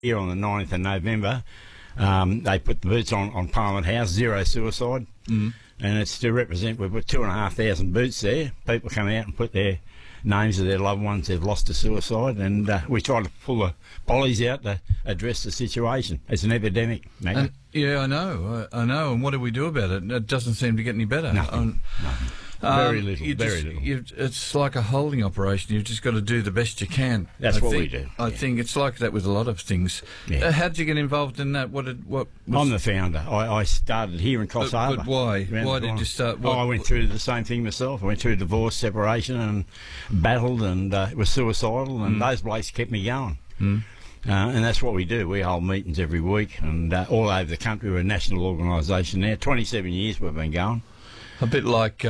here on the 9th of November, they put the boots on Parliament House, zero suicide, and it's to represent, we've put 2,500 boots there. People come out and put their names of their loved ones they've lost to suicide, and we try to pull the pollies out to address the situation. It's an epidemic, mate. Yeah, I know. And what do we do about it? It doesn't seem to get any better. Nothing. Very little. It's like a holding operation. You've just got to do the best you can. That's what we do. I think it's like that with a lot of things. Yeah. How did you get involved in that? I'm the founder. I started here in Coffs Harbour. But why? Why did you start? I went through the same thing myself. I went through divorce, separation, and battled, and was suicidal, and those blokes kept me going. And that's what we do. We hold meetings every week, and all over the country. We're a national organisation now. 27 years we've been going. A bit like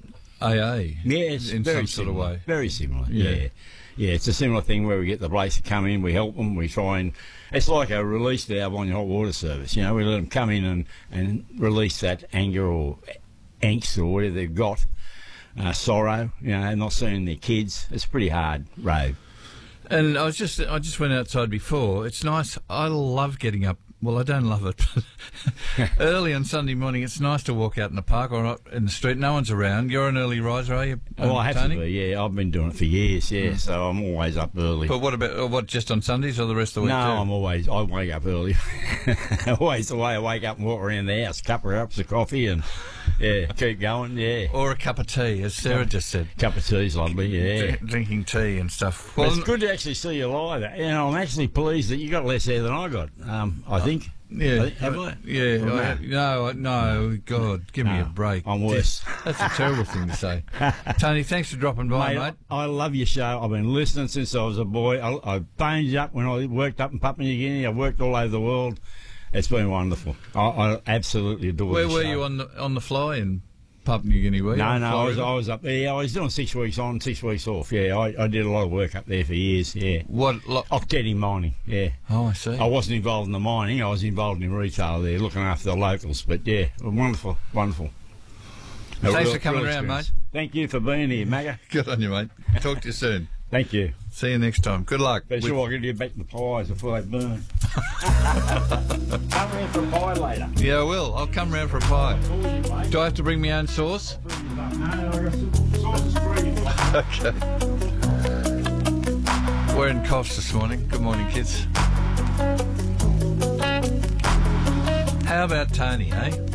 AA. Yes, in very some sort of way. Very similar. Yeah. It's a similar thing where we get the blokes to come in, we help them, we try and... It's like a release valve on your hot water service. You know, we let them come in and release that anger or angst or whatever they've got, sorrow, you know, not seeing their kids. It's a pretty hard road. And I just went outside before. It's nice. I love getting up. Well, I don't love it, but early on Sunday morning, it's nice to walk out in the park or in the street. No one's around. You're an early riser, are you, Well, I have Tony? to be, yeah. I've been doing it for years, so I'm always up early. But what about, just on Sundays or the rest of the week No, too? I wake up early. Always the way I wake up and walk around the house, cup of cups of coffee and, keep going, Or a cup of tea, as Sarah just said. Cup of tea's lovely, yeah. Drinking tea and stuff. Well, it's good to actually see you live. You know, I'm actually pleased that you got less hair than I got, I think. Yeah. Have I? Yeah. No, God, give me a break. I'm worse. That's a terrible thing to say. Tony, thanks for dropping by, mate. I love your show. I've been listening since I was a boy. I phoned up when I worked up in Papua New Guinea. I worked all over the world. It's been wonderful. I absolutely adore Where the show. were you on the fly in Papua New Guinea, were you? No, I was up there. Yeah, I was doing 6 weeks on, 6 weeks off. Yeah, I did a lot of work up there for years, yeah. Octetti mining, yeah. Oh, I see. I wasn't involved in the mining. I was involved in retail there, looking after the locals. But, yeah, wonderful. Thanks for coming around, mate. Thank you for being here, Magga. Good on you, mate. Talk to you soon. Thank you. See you next time. Good luck. Be sure I'll get you back the pies before they burn. Come round for a pie later. Yeah, I will. I'll come round for a pie. Do I have to bring my own sauce? Okay. We're in Coffs this morning. Good morning, kids. How about Tony, eh?